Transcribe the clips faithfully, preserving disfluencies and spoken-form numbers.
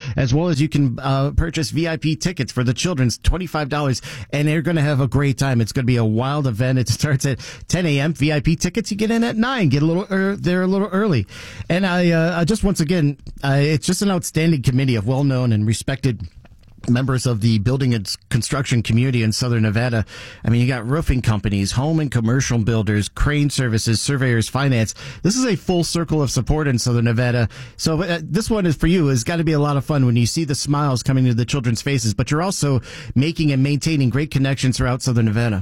as well as you can uh, purchase V I P tickets for the children's twenty-five dollars, and they're going to have a great time. It's going to be a wild event. It starts at ten a.m. V I P tickets, you get in at nine. Get a little er, there a little early. And I uh, just once again, uh, it's just an outstanding committee of well-known and respected members of the building and construction community in Southern Nevada. I mean, you got roofing companies, home and commercial builders, crane services, surveyors, finance. This is a full circle of support in Southern Nevada. So uh, this one is for you. It's got to be a lot of fun when you see the smiles coming to the children's faces, but you're also making and maintaining great connections throughout Southern Nevada.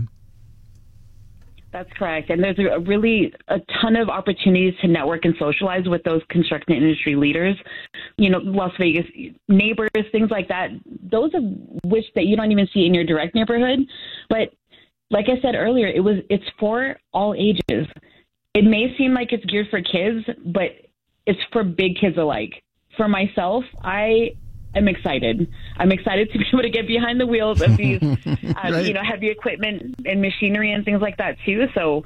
That's correct. And there's a really a ton of opportunities to network and socialize with those construction industry leaders. You know, Las Vegas neighbors, things like that. Those of which that you don't even see in your direct neighborhood. But like I said earlier, it was it's for all ages. It may seem like it's geared for kids, but it's for big kids alike. For myself, I I'm excited. I'm excited to be able to get behind the wheels of these, uh, right. you know, heavy equipment and machinery and things like that too. So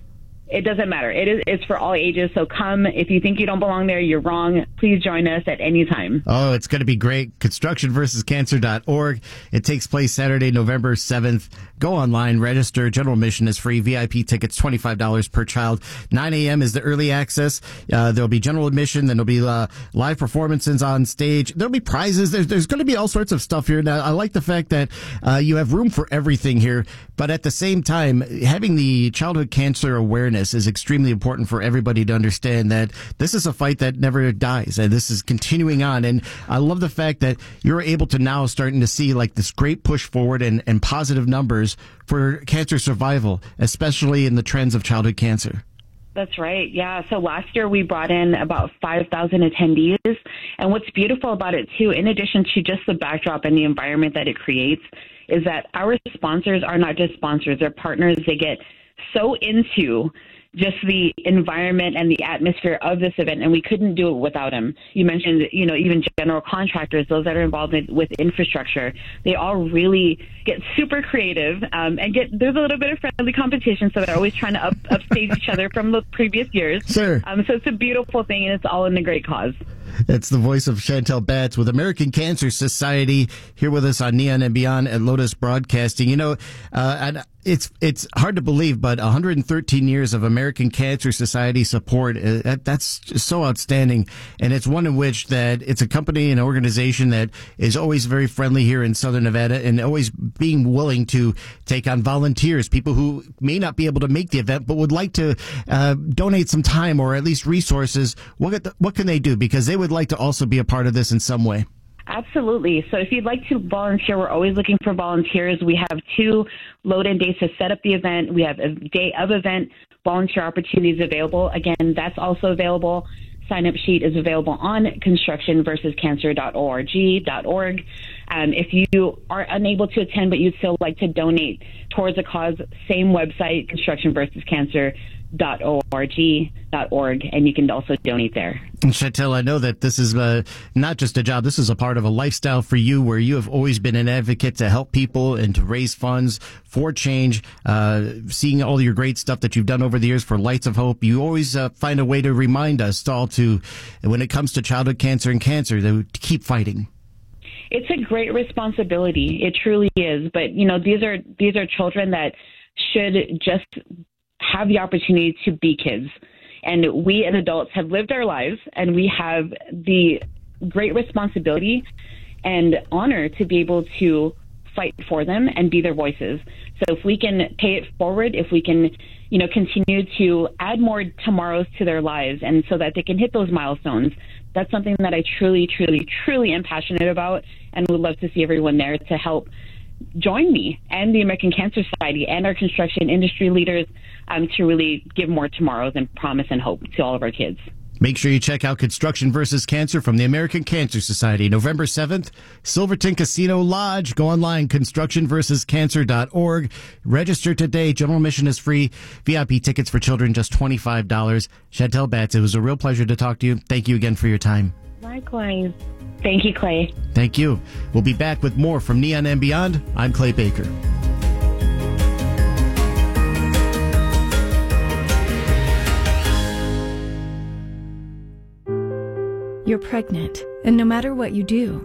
it doesn't matter. It is, it's for all ages. So come. If you think you don't belong there, you're wrong. Please join us at any time. Oh, it's going to be great. construction versus cancer dot org. It takes place Saturday, November seventh. Go online, register. General admission is free. V I P tickets, twenty-five dollars per child. nine a.m. is the early access. Uh, there'll be general admission. Then there'll be uh, live performances on stage. There'll be prizes. There's, there's going to be all sorts of stuff here. Now, I like the fact that uh, you have room for everything here. But at the same time, having the childhood cancer awareness is extremely important for everybody to understand that this is a fight that never dies, and this is continuing on. And I love the fact that you're able to now starting to see like this great push forward and, and positive numbers for cancer survival, especially in the trends of childhood cancer. That's right. Yeah. So last year we brought in about five thousand attendees. And what's beautiful about it, too, in addition to just the backdrop and the environment that it creates, is that our sponsors are not just sponsors. They're partners. They get so into just the environment and the atmosphere of this event, and we couldn't do it without them. You mentioned, you know, even general contractors, those that are involved in, with infrastructure, they all really get super creative um, and get there's a little bit of friendly competition, so they're always trying to up, upstage each other from the previous years. Sure. Um, so it's a beautiful thing, and it's all in the great cause. It's the voice of Chantel Batts with American Cancer Society here with us on Neon and Beyond at Lotus Broadcasting. You know, uh, and it's it's hard to believe, but one hundred thirteen years of American Cancer Society support, uh, that, that's just so outstanding. And it's one in which that it's a company, an organization that is always very friendly here in Southern Nevada and always being willing to take on volunteers, people who may not be able to make the event but would like to uh, donate some time or at least resources. What, what can they do? Because they would like to also be a part of this in some way. Absolutely. So if you'd like to volunteer, we're always looking for volunteers. We have two load-in days to set up the event. We have a day of event volunteer opportunities available. Again, that's also available. Sign-up sheet is available on construction versus cancer dot org. Um, if you are unable to attend but you'd still like to donate towards a cause, same website, construction versus cancer dot org, and you can also donate there. Chantel, I know that this is uh, not just a job. This is a part of a lifestyle for you where you have always been an advocate to help people and to raise funds for change. Uh, seeing all your great stuff that you've done over the years for Lights of Hope, you always uh, find a way to remind us all to, when it comes to childhood cancer and cancer, to keep fighting. It's a great responsibility. It truly is. But, you know, these are these are children that should just have the opportunity to be kids. And we as adults have lived our lives, and we have the great responsibility and honor to be able to fight for them and be their voices. So if we can pay it forward, if we can, you know, continue to add more tomorrows to their lives and so that they can hit those milestones, that's something that I truly, truly, truly am passionate about and would love to see everyone there to help join me and the American Cancer Society and our construction industry leaders um, to really give more tomorrows and promise and hope to all of our kids. Make sure you check out Construction versus Cancer from the American Cancer Society, November seventh, Silverton Casino Lodge. Go online, construction versus cancer dot org. Register today. General admission is free. V I P tickets for children, just twenty-five dollars. Chantel Batts, it was a real pleasure to talk to you. Thank you again for your time. Likewise. Thank you, Clay. Thank you. We'll be back with more from Neon and Beyond. I'm Clay Baker. You're pregnant, and no matter what you do,